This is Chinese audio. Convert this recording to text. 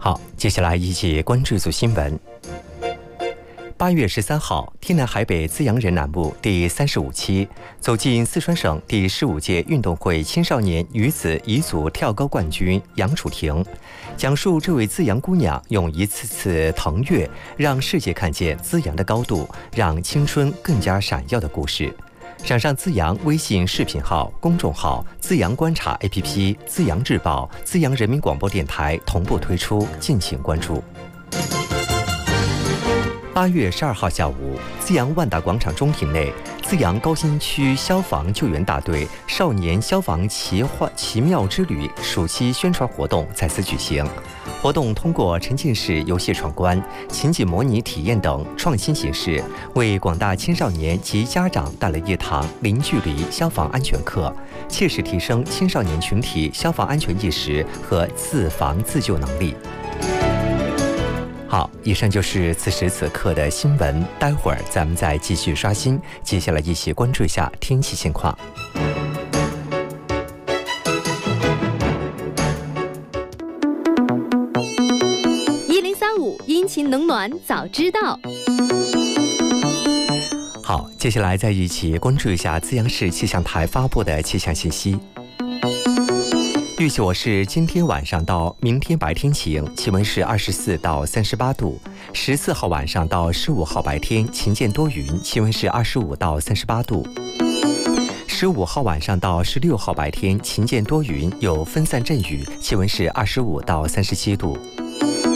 好，接下来一起关注一组新闻。8月13号，天南海北资阳人栏目第35期走进四川省第15届运动会青少年女子乙组跳高冠军杨楚婷，讲述这位资阳姑娘用一次次腾跃，让世界看见资阳的高度，让青春更加闪耀的故事。上资阳微信视频号、公众号、资阳观察 APP、资阳日报、资阳人民广播电台同步推出，敬请关注。8月12号下午，资阳万达广场中庭内，资阳高新区消防救援大队少年消防奇妙之旅暑期宣传活动在此举行。活动通过沉浸式游戏闯关、情景模拟体验等创新形式，为广大青少年及家长带来一堂零距离消防安全课，切实提升青少年群体消防安全意识和自防自救能力。好，以上就是此时此刻的新闻，待会儿咱们再继续刷新。接下来一起关注一下天气情况。 1035阴晴冷暖早知道。 好，接下来再一起关注一下资阳市气象台发布的气象信息。预计我市今天晚上到明天白天晴，气温是24到38度；14号晚上到15号白天晴间多云，气温是25到38度；15号晚上到16号白天晴间多云，有分散阵雨，气温是25到37度。